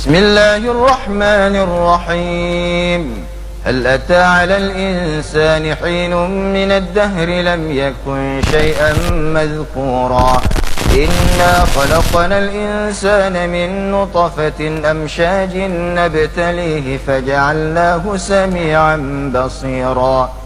بسم الله الرحمن الرحيم. هل أتى على الإنسان حين من الدهر لم يكن شيئا مذكورا إنا خلقنا الإنسان من نطفة أمشاج نبتليه فجعلناه سميعا بصيرا